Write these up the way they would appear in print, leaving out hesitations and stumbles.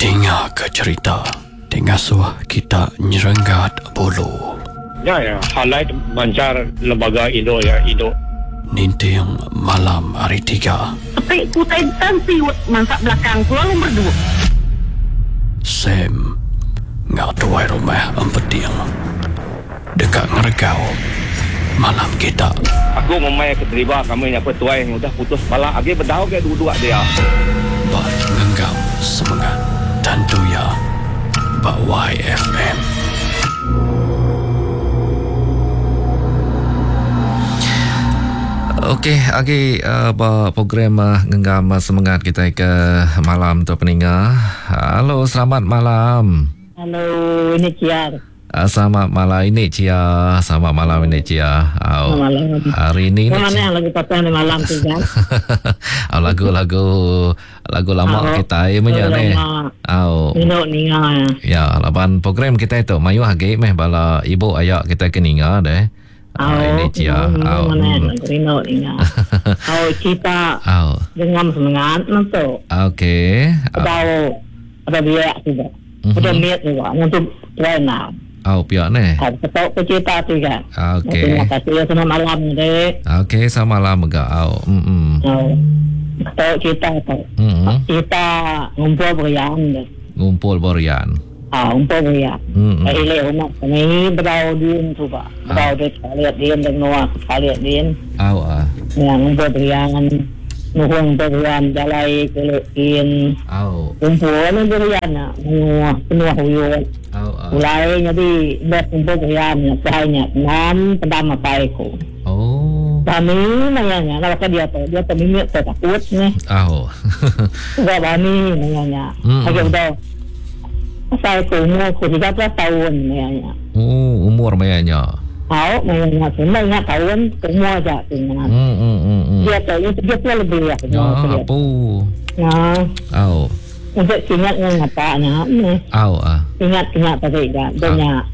Dengar ke cerita Dengasuh kita nyerenggat bulu. Ya, highlight mancar lembaga Indo ya, Indo. Ninting malam hari 3. Tapi kutai tansi mangsak belakang tu lalu berdua. Sam ngak tuai rumah empeting dekat ngeregau malam kita. Aku memang keterima kami yang petuai yang sudah putus malam. Agi berdau ke dua-dua dia. Bak ngenggam semangat tentu ya Bak YFM. Okey, program genggam semangat kita ke malam tu pendengar. Halo, selamat malam. Halo, ini Ciar. Selamat malam ini Cia. Selamat malam ini Cia. Malam. Hari ini mana yang lagu patah ni malam tu kan? lagu lama kita ya punya ni. Minok ninga. Ya, laban program kita itu mayu hagi meh bala ibu ayah kita keninga deh. Ini Cia. Minok ninga. Kita dengan semangat nanti. Okey. Ada biak juga. Ada miat juga untuk trainer. Pihak ni. Ketok cerita tu kan. Okey. Terima kasih selamat malam dek. Okey, selamat malam juga. Ketok cerita tu. Kita ngumpul berian dek. Ngumpul berian. Ngumpul berian. Ilek rumah kami berau din tu pak. Berau dek sekalian din dan nuah sekalian din. Yang ngumpul berian. Nuhung berian jalai kelekin. Kumpul berian nak. Penuh huyut. Mulai jadi buat kumpul berian. Sehanya 6 pedam apa aku. Kami nanya kalau dia tu mimik tu takut ni. Sebab kami nanya. Okey betul. Saya umur 13 tahun nanya. Umur nanya. Nanya semua ingat tahun semua aja ingat. Dia tu lebih ya. Apa? Untuk ingat ngapanya ni. Ingat tadi kan. Banyak.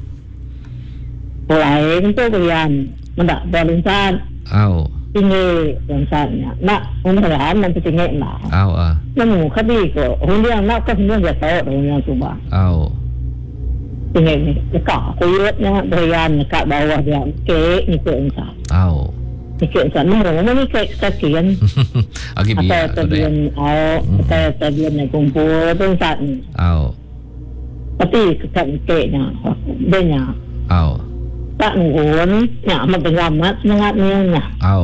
Mulai untuk berian. Mendak berlinsan. Tinggi linsanya. Nak umurhan nanti tinggi nak. Namun kadi ko. Huliang nak kan huliang dia tahu huliang cuba. Tinggi ni. Dekat kuyutnya berian dekat bawah dia. Kek ni ke insan. Ikut insan. Namun ni kek sekian. Atau tadian atau tadian yang kumpul tu insan ni. Tapi kekeknya. Banyak. Tak nuhun, mabengamat semangat niya.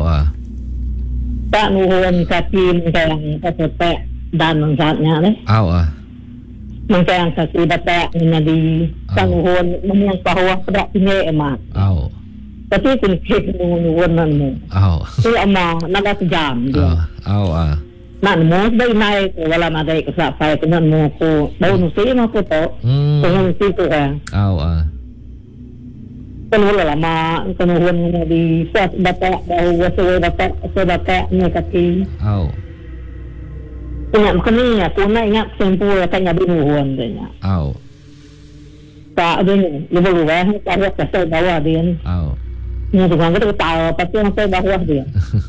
Tak nuhun kaki mengkayang kasepek dan mengsaatnya ni. Mengkayang kaki batak niya di tak nuhun memang bahwa pada tinggi emat. Tapi kunikit nuhun nanmu. Itu ama naga sejam dia. Nak mo bay naik wala maday kasapay kunan mo ko. Daw nusi mo ko to. Kunan nusi ko ka. Kenuhun lama, kenuhun di suat batak, bahu wasaway batak ni kaki. Ingat makani niya, tunay ingat sempul kanya binuhun din niya. Tak din, lupa-lupa, karya kasay bawah din. Niya tukang kita ketawa, pati ang say bawah din.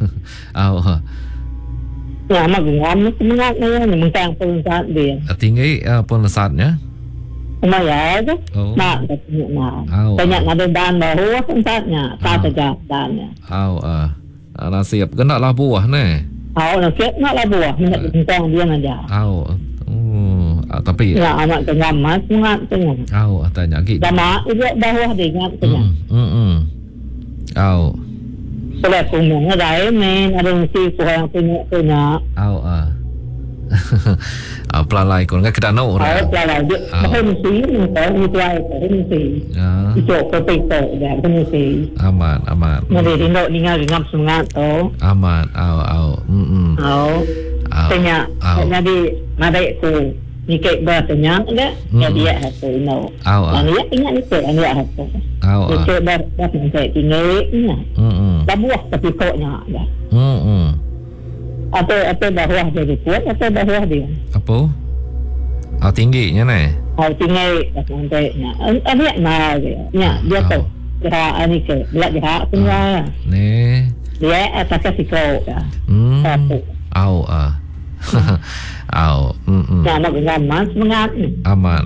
Niya magungam, semangat na yan, mengtayang punsat din. Tinggi punsatnya? Umayag, nak banyak ada dan bahu sensatnya, tak tegak dannya. Nasiap kena lah buah ni. Nasiap nak lah buah, minat bintang dia aja. Tapi ya amat tengam mas, mengat tengam. Tanya gitu. Sama juga bawah dia ingat tengam. Kalau kumung ada men, ada mesti kurang punya. Pelalai kau enggak kita know orang. Pelalai dia, macam mesti itu aja, mesti. Itu kopi-kopi dia, mesti. Aman. Nanti Indo ningal ngam semangat tu. Aman. Tanya, jadi nadai ku nikah bertanya enggak? Jadi ya hatu Indo. Yang ingat itu, yang hatu. Nikah bertanya tinggi, buah tapi koknya ada. Atau bawah jadi kuat atau bawah dia. Apa? Tingginya ni. Tinggi nantinya. Ada nak dia tu. Dia ni ke, dia semua. Ni. Dia atas sikau ya. Au Au. Nak gamas semangat ni. Aman.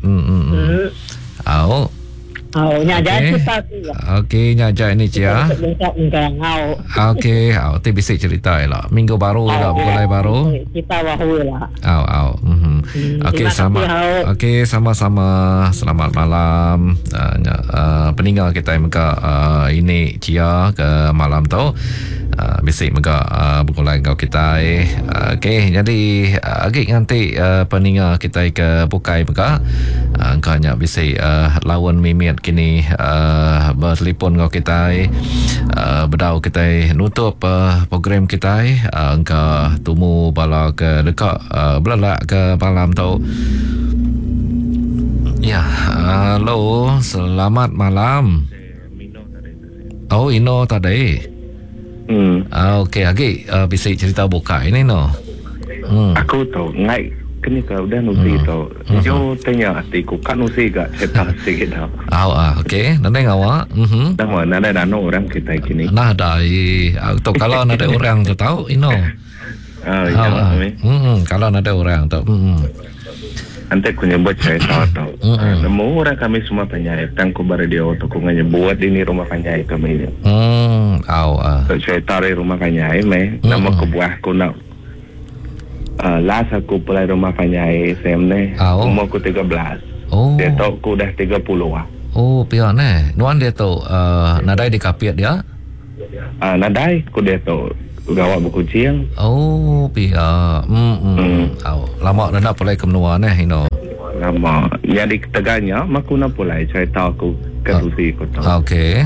Au. Nyajak cerita tu. Okey, nyajak ni Cia. Okey, tu bisa cerita lah. Minggu baru lah, mulai baru. Kita baru lah. Okey, sama-sama. Selamat malam. Peninggal kita muka ini Cia ke malam tu. Bisik muka berkulai kau kita. Okey, jadi agak nanti peninggal kita ke bukai muka. Angkanya bisik lawan mimit kini bertelefon kau kita berdau kita nutup program kita angka tumu bala ke dekat belak ke malam tu. Ya, halo, selamat malam. Oh, Ino tadi. Okey, Agi bisa cerita buka ini no. Aku tahu ngai kini kau dah nusi tahu. Jo tanya atiku kan nusi gak cerita sikit dah. Okey, nanti ngawak. Nama nada dano orang kita kini. Nah, dai. Tu kalau ada orang tu tahu Ino. Kalau ada orang tu. Nanti aku nyebut cerita tahu. Nemu orang kami semua penyai. Tangku baradio tu aku nyebut ini rumah penyai kami ni. Cerita dari rumah penyai me. Nama aku buah aku nak. Last aku pulai rumah penyai SM ni. Umur aku 13. Dia tahu aku dah 30 lah. Pian Nuan dia tahu nadai di kapiat dia? Nadai aku dia tahu gawat berkucing. Pian. Lama dah nak pulai ke menua Ino. Lama. Jadi teganya aku nak pulai cerita aku ke Susi aku tahu. Okey.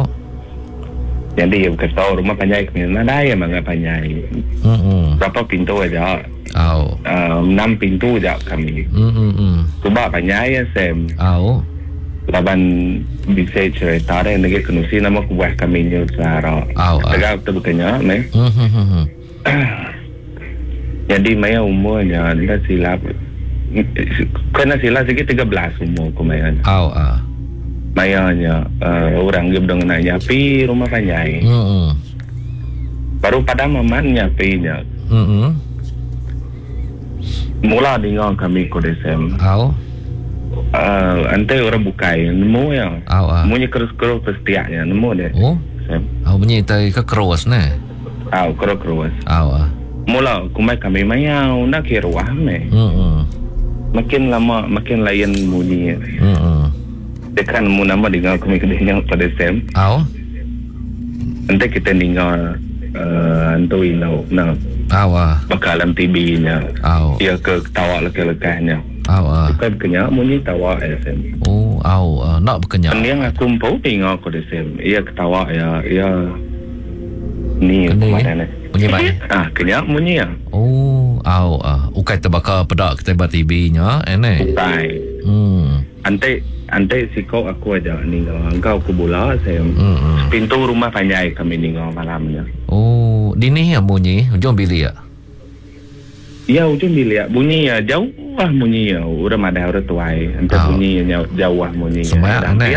Jadi aku tahu rumah penyai kami nadai emang penyai. Berapa pintu aja? 6 pintu aja kami. Cuba penyai SM. Laban bisa cerita yang negeri kenusi nama kubuah kami ni secara. Tegak tu bukannya, ne? Jadi maya umurnya dah silap. Kena silap sikit 13 umur aku maya. Mayanya orang dia berdengar nyapi rumah penyai. Baru pada mamannya pinya. Mula dengar kami kodesem. Ante orang bukai nemu ya. Munyi kerus-kerus pestiaknya nemu dia. Munyi tai ke kerus ne. Kerus. Mula kumai kami mayau nak kiruah me. Makin lama makin lain munyi. Dekan mu nama dengar kami kedenya pada sem. Ante kita dengar antu ino na. Bakalan TV-nya. Dia ke tawa lekah-lekahnya. Bukan kenyak munyi tawa SM. Nak berkenyak. Yang akumpau dengar ko SM. Ia ketawa ya ni kemana ni? Munyi mana? Kenyak munyi ya. Ukai terbakar pedak keteba TV-nya Ukai. Ante sikau aku aja ningal. Engkau aku bola saya. Pintu rumah penyai kami ningal malamnya. Dini ya bunyi ujung bilik ya? Ya ujung bilik bunyi ya jauh bunyi ya. Udah ada orang tuai. Ante bunyi jauh bunyi. Semua aneh.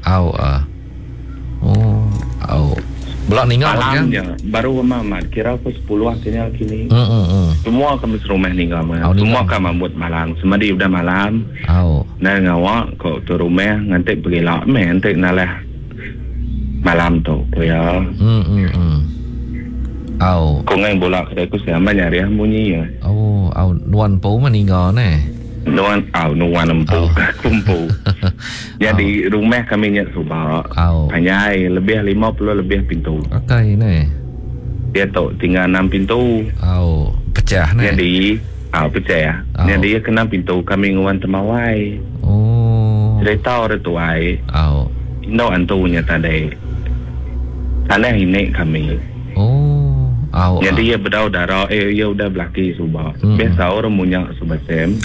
Belak ningal malamnya baru mamat kira aku 10 akhirnya kini. Semua kami serumah ningal. Semua kami mambut malam. Semadi udah malam. Nah ngawak kok tu rumah nganti pergi lak me nganti nalah malam tu ya. Kau ngai bola kedai aku sama nyari bunyi ya. Nuan pau meninggal Nuan empuk kumpul. Jadi rumah kami nyak subak. Penyai lebih 50 lebih pintu. Okey Dia tu tinggal 6 pintu. Pecah Jadi pecah. Jadi dia kena pintu kami nguan temawai. Cerita orang tuai. Indo antunya tadi. Tanah ini kami. Jadi dia berdau darah. Dia udah belaki subak. Biasa orang munyak subak sem.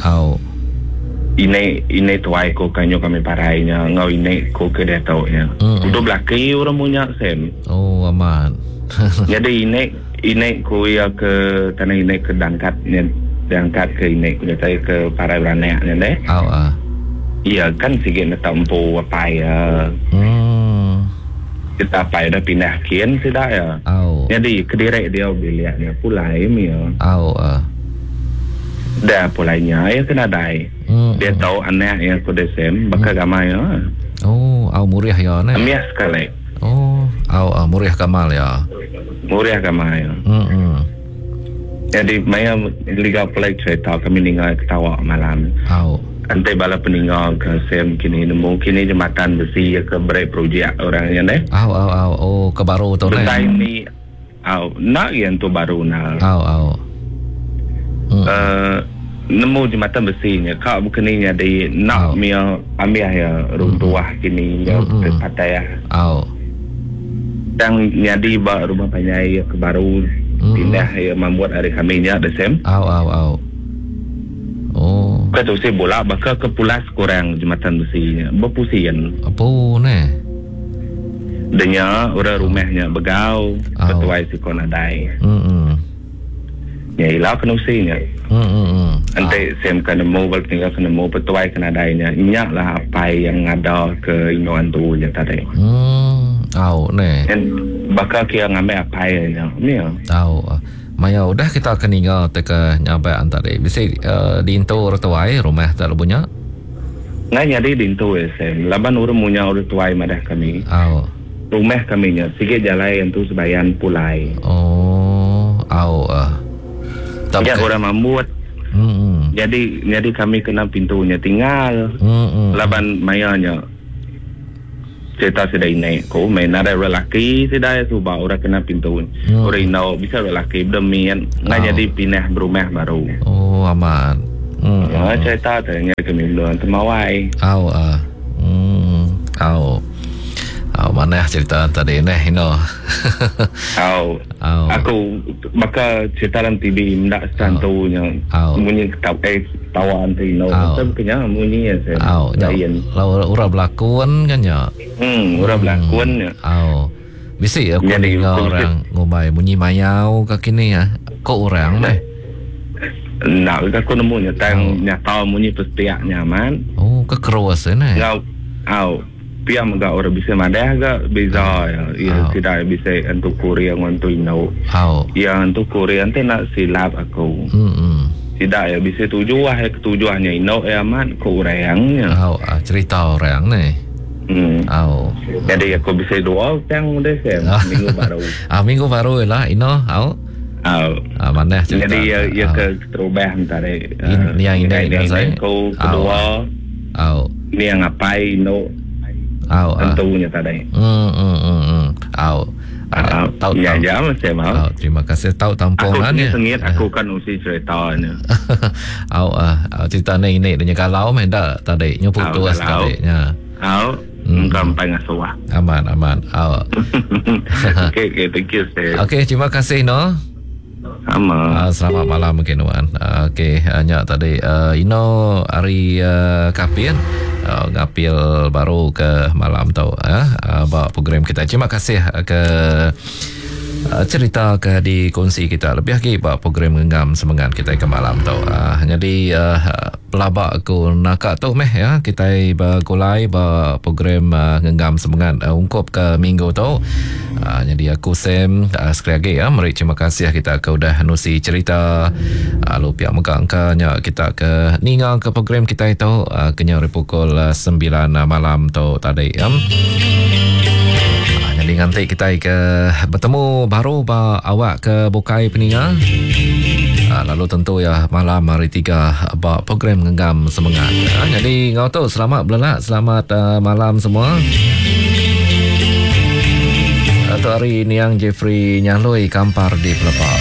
Ini tuai ko kanyo kami parainya. Ngau ini ko ke dia tau nya. Udah belaki orang munyak sem. Aman. Jadi ini ko ya ke tanah ini ke dangkat ke ini ko dia ke parai beranak nya deh. Iya kan sikit nak tampu apa ya. Kita apa dah pindah kian sudah ya. Jadi kedirek dia biliaknya pulai mi ya. Dah pulainya ya kena dai. Dia tahu anak yang aku desem bakal gamai ya. Au muriah ya ne. Amias sekali. Au muriah kamal ya. Muriah gamai ya. Jadi maya liga pelai cerita kami tinggal ketawa malam. Antai bala peninggal ke sem kini nemu kini jembatan besi ke berai projek orangnya ne. Ke baru tu ne. Betai ni nak yang tu baru nak. Nemu jembatan besinya kau bukannya di nak mia ambil ya runtuah kini ya terpatai ya. Dan jadi rumah panjai ke baru pindah ya membuat hari kami nya desem. Kau tu si bola bakal ke pulas kurang jembatan besinya berpusian. Apa ne? Denya orang rumahnya begau ketuai si konadai. Ya ilah kena usinya. Nanti sem kena mau tinggal kena mau petuai kena dainya. Inyak lah apa yang ada ke inuan tu je tadi. Ne. Dan bakal kia ngambil apa ya. Ni. Maya udah kita akan tinggal teka nyampe antara. Bisa diinto retuai rumah tak punya. Ngai jadi diinto sem. Laban orang punya retuai madah kami. Rumah kami nya sikit jalan yang tu sebayan pulai. Ya orang membuat. Jadi kami kena pintunya tinggal. Laban mayanya cerita sedai naik. Kau main ada lelaki sedai subah orang kena pintu. Orang inau bisa lelaki demian. Nggak jadi pindah berumah baru. Aman. Cerita ternyata kami belum temawai. Mana cerita tadi ni aku maka cerita dalam TV mendak santunya munyi tawan tu sebabnya munyi orang berlakon kan ya orang berlakon ya bisa aku dengar orang ngomai munyi mayau ke kini ya kok orang deh nak aku nemu nyata munyi pestiak nyaman kekeruas ni pihak megak orang bisa madah agak beza ya tidak bisa untuk Korea untuk Indo yang untuk Korea nanti nak silap aku tidak ya bisa tujuannya Indo aman ke orangnya cerita orang ni jadi aku bisa doa yang udah minggu baru minggu baru lah Indo mana cerita jadi ya ke terubah tadi yang ini saya kau kedua ni yang ngapai Indo tentunya tadi. Tahu ya masih mau. Terima kasih tahu tampongannya. Aku sengit aku kan usi ceritanya. Cerita ini dengan kalau menda tadi nyebut tuas tadi nya. Gampang asuah. Aman. Okay, thank you sir. Okay, terima kasih no. Selamat malam mungkin Wan. Okay, hanya tadi Ino hari Kapil ngapil baru ke malam tau bawa program kita. Terima kasih ke cerita ke dikongsi kita lebih lagi bawa program genggam semangat kita ke malam tau. Jadi pelabak aku nak tu meh ya kita berkulai bawa program genggam semangat ungkap ke minggu tau. Jadi aku Sam sekali lagi ya mari terima kasih kita ke udah nusi cerita lalu pihak angka-angkanya kita ke ningal ke program kita itu kenya pukul 9 malam tu tadi ya. Jadi nanti kita ke bertemu baru awak ke Bukai Peninga. Lalu tentu ya malam hari 3 program genggam semangat. Jadi ngau tu selamat belak, selamat malam semua. Atau hari ini yang Jeffrey Nyaloi Kampar di Pelepah.